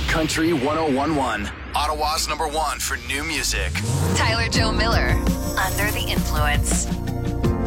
Country 1011. Ottawa's #1 for new music. Tyler Joe Miller, Under the Influence.